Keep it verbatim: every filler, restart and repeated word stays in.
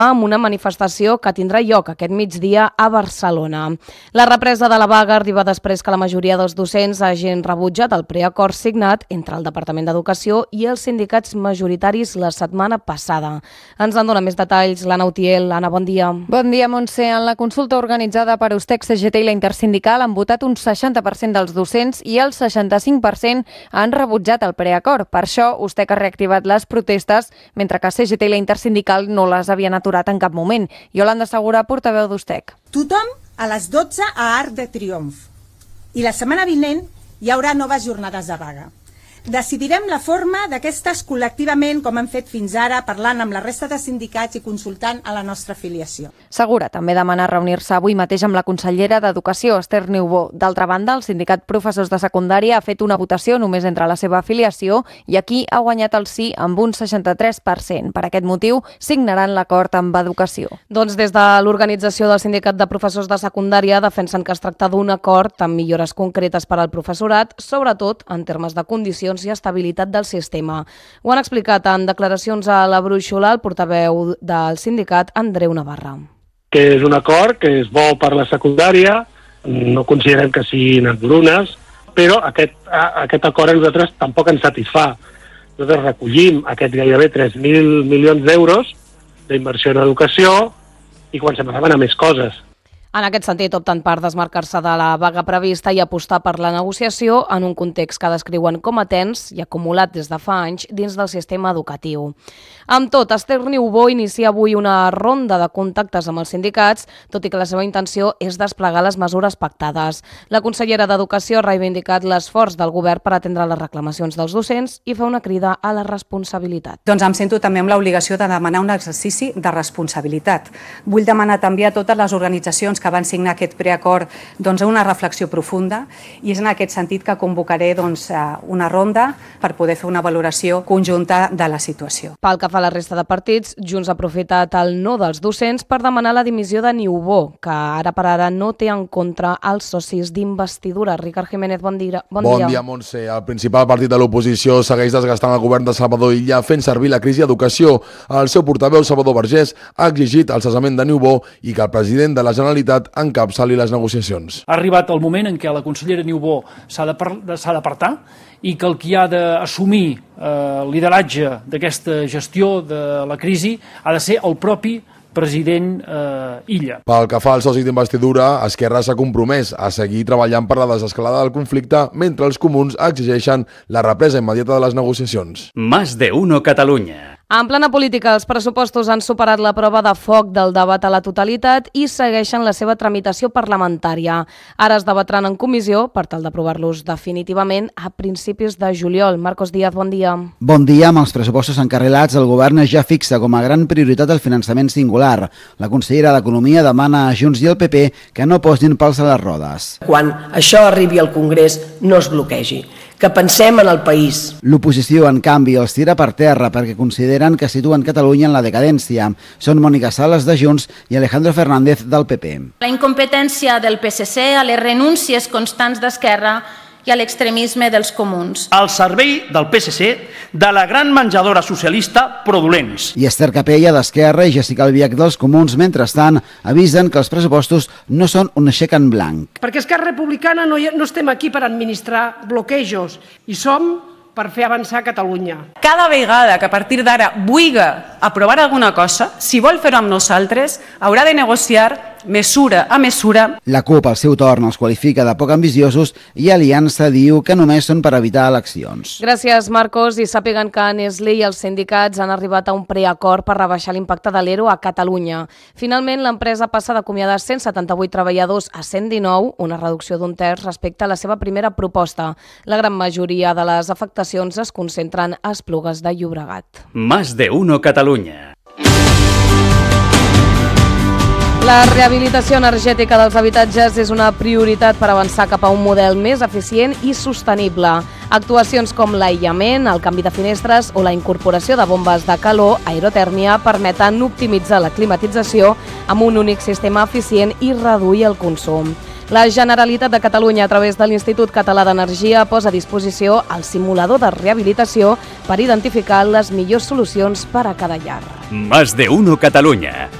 amb una manifestació que tindrà lloc aquest migdia a Barcelona. La represa de la vaga arriba després que la majoria dels docents hagin rebutjat el preacord signat entre el Departament d'Educació i els sindicats majoritaris la setmana passada. Ens en dona més detalls l'Anna Utiel. Anna, bon dia. Bon dia, Montse. En la consulta organitzada per Ustec, C G T i la Intersindical han votat un seixanta per cent dels docents i el seixanta-cinc per cent han rebutjat el preacord. Per això, Ustec ha reactivat les protestes, mentre que C G T i la Intersindical no les havien aturat en cap moment. Iolanda Segura, portaveu d'Ustec. Tothom a les dotze a Arc de Triomf. I la setmana vinent hi haurà noves jornades de vaga. Decidirem la forma d'aquestes col·lectivament, com hem fet fins ara, parlant amb la resta de sindicats i consultant a la nostra afiliació. Segura també demana reunir-se avui mateix amb la consellera d'Educació, Esther Niubó. D'altra banda, el sindicat Professors de Secundària ha fet una votació només entre la seva afiliació i aquí ha guanyat el sí amb un seixanta-tres per cent. Per aquest motiu, signaran l'acord amb Educació. Doncs des de l'organització del sindicat de professors de secundària defensen que es tracta d'un acord amb millores concretes per al professorat, sobretot en termes de condicions i estabilitat del sistema. Ho han explicat en declaracions a la Brúixola el portaveu del sindicat, Andreu Navarra. Que és un acord que és bo per la secundària, no considerem que siguin engrunes, però aquest, aquest acord a nosaltres tampoc ens satisfà. Nosaltres recollim aquest gairebé tres mil milions d'euros d'inversió en educació i comencem a demanar més coses. En aquest sentit, opten per desmarcar-se de la vaga prevista i apostar per la negociació en un context que descriuen com a tens i acumulat des de fa anys dins del sistema educatiu. Amb tot, Esther Niubó inicia avui una ronda de contactes amb els sindicats, tot i que la seva intenció és desplegar les mesures pactades. La consellera d'Educació ha reivindicat l'esforç del govern per atendre les reclamacions dels docents i fa una crida a la responsabilitat. Doncs em sento també amb l'obligació de demanar un exercici de responsabilitat. Vull demanar també a totes les organitzacions que van signar aquest preacord doncs, una reflexió profunda i és en aquest sentit que convocaré doncs, una ronda per poder fer una valoració conjunta de la situació. Pel que fa a la resta de partits, Junts ha aprofitat el no dels docents per demanar la dimissió de Niubó, que ara per ara no té en contra els socis d'investidura. Ricard Jiménez, bon dia. Bon, bon dia, dia Montse. El principal partit de l'oposició segueix desgastant el govern de Salvador Illa fent servir la crisi d'educació. El seu portaveu, Salvador Vergés, ha exigit el cessament de Niubó i que el president de la Generalitat encapçali les negociacions. Ha arribat el moment en què la consellera Niubó s'ha d'apartar i que el qui ha d'assumir el eh, lideratge d'aquesta gestió de la crisi ha de ser el propi president eh, Illa. Pel que fa al soci d'investidura, Esquerra s'ha compromès a seguir treballant per la desescalada del conflicte mentre els comuns exigeixen la represa immediata de les negociacions. Más de uno Catalunya. En plena política, els pressupostos han superat la prova de foc del debat a la totalitat i segueixen la seva tramitació parlamentària. Ara es debatran en comissió per tal d'aprovar-los definitivament a principis de juliol. Marcos Díaz, bon dia. Bon dia. Amb els pressupostos encarrilats, el govern ja fixa com a gran prioritat el finançament singular. La consellera d'Economia demana a Junts i el P P que no posin pals a les rodes. Quan això arribi al Congrés, no es bloquegi. Que pensem en el país. L'oposició, en canvi, els tira per terra perquè consideren que situen Catalunya en la decadència. Són Mònica Sales de Junts i Alejandro Fernández del P P. La incompetència del P S C, a les renúncies constants d'Esquerra i a l'extremisme dels comuns. Al servei del P S C, de la gran menjadora socialista Prodolents. I Esther Capella d'Esquerra i Jessica Albiach dels comuns, mentrestant, avisen que els pressupostos no són un xec en blanc. Perquè Esquerra Republicana no, no estem aquí per administrar bloquejos i som per fer avançar Catalunya. Cada vegada que a partir d'ara vulgui aprovar alguna cosa, si vol fer-ho amb nosaltres, haurà de negociar mesura a mesura. La CUP, al seu torn, els qualifica de poc ambiciosos i Aliança diu que només són per evitar eleccions. Gràcies, Marcos. I sàpiguen que Nestlé i els sindicats han arribat a un preacord per rebaixar l'impacte de l'E R O a Catalunya. Finalment, l'empresa passa d'acomiadar cent setanta-vuit treballadors a cent dinou, una reducció d'un terç respecte a la seva primera proposta. La gran majoria de les afectacions es concentren a Esplugues de Llobregat. Más de uno Catalunya. La rehabilitació energètica dels habitatges és una prioritat per avançar cap a un model més eficient i sostenible. Actuacions com l'aïllament, el canvi de finestres o la incorporació de bombes de calor, aerotèrmia, permeten optimitzar la climatització amb un únic sistema eficient i reduir el consum. La Generalitat de Catalunya, a través de l'Institut Català d'Energia, posa a disposició el simulador de rehabilitació per identificar les millors solucions per a cada llar. Más de uno Catalunya.